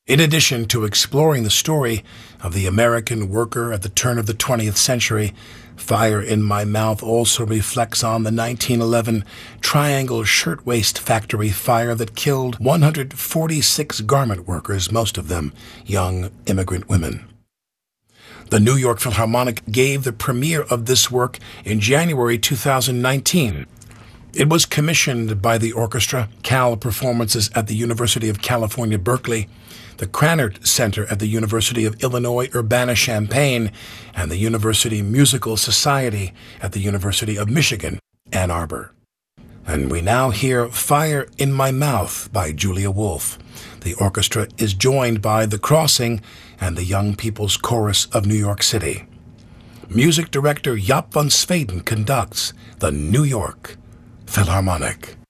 In addition to exploring the story of the American worker at the turn of the 20th century, Fire in My Mouth also reflects on the 1911 Triangle Shirtwaist Factory fire that killed 146 garment workers, most of them young immigrant women. The New York Philharmonic gave the premiere of this work in January 2019. It was commissioned by the orchestra, Cal Performances at the University of California, Berkeley, the Krannert Center at the University of Illinois Urbana-Champaign, and the University Musical Society at the University of Michigan, Ann Arbor. And we now hear Fire in My Mouth by Julia Wolf. The orchestra is joined by The Crossing and the Young People's Chorus of New York City. Music director Jaap van Zweden conducts the New York Philharmonic.